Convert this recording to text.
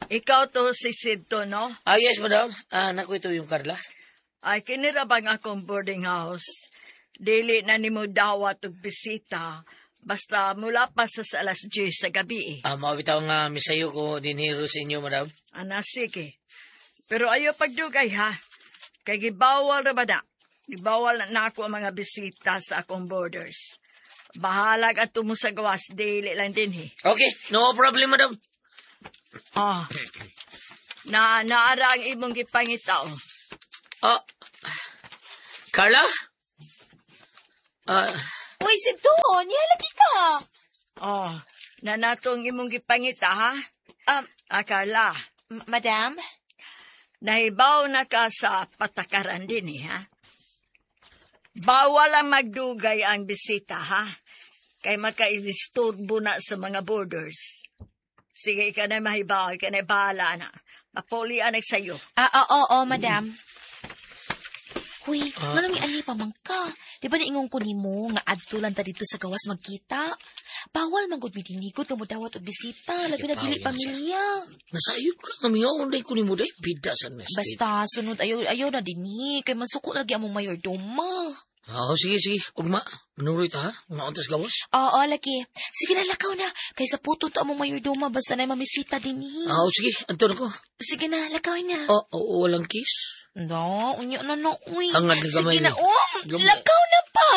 Ikaw to si Sidto, no? Yes, madam. Naku ito yung Carla. Ay, kinira ba nga akong boarding house? Dili na ni mo dawat og bisita. Basta mula pa sa alas 10 sa gabi Mawitaw nga misayo ko dinhiro sa inyo, madam. Sige. Pero ayo pagdugay, ha? Kay gibawal ra ba na? Gibawal na ako ang mga bisita sa akong borders. Bahala ka mo sa gawas, dili lang din, Okay, no problem, madam. Naara ang imong gipangitaw. Carla? Uy, Sidto, niya lagi ka. Natong imong gipangita, ha? Carla. Madam? Nahibaw na ka sa patakaran din, ha? Bawal ang magdugay ang bisita, ha? Kay makaidisturbo na sa mga borders. Sige, ka na mahibaw, ka na bahala na. Mapulian ay sa'yo. Oo, madam. Uy, manong ani pa man ka. Di ba naingon ko ni mo nga adto lang ta dito sa gawas magkita? Bawal magud mi dinigod nga modawat og bisita, labi na dili pamilya. Nasayod ka kami nga unday ko ni mo day bida sa nestate. Basta sunod ayaw na dinhi kay masuko lagi among mayordoma. Sige. Ugma, manuroy ta ha? Mga ontas gawas? Oo, laki. Sige na, lakaw na. Kaysa puto to among mayordoma basta na mamisita dinhi. Sige, anton ko. Sige na, lakawin na. Walang kiss? No, unyo na no, uy. Hangad na gamay. Sige na, lakaw na pa.